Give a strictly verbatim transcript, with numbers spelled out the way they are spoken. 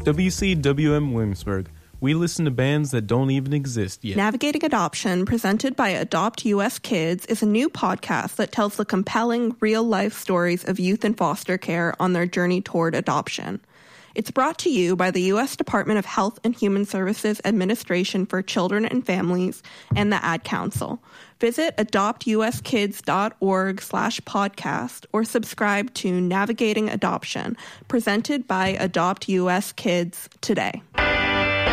W C W M Williamsburg. We listen to bands that don't even exist yet. Navigating Adoption, presented by Adopt U S Kids, is a new podcast that tells the compelling, real-life stories of youth in foster care on their journey toward adoption. It's brought to you by the U S Department of Health and Human Services Administration for Children and Families and the Ad Council. Visit adoptuskids.org slash podcast or subscribe to Navigating Adoption, presented by Adopt U S Kids today.